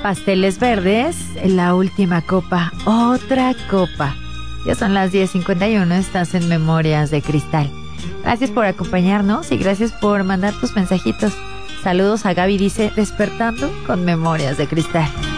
Pasteles Verdes, la última copa, otra copa. Ya son las 10:51, estás en Memorias de Cristal. Gracias por acompañarnos y gracias por mandar tus mensajitos. Saludos a Gaby, dice, despertando con Memorias de Cristal.